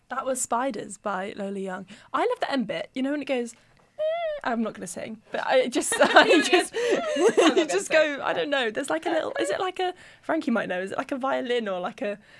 That was Spiders by Lola Young. I love the end bit. You know when it goes, I'm not going to sing, but I just you just go, I don't know. There's like a little, is it like a, Frankie might know, is it like a violin or like a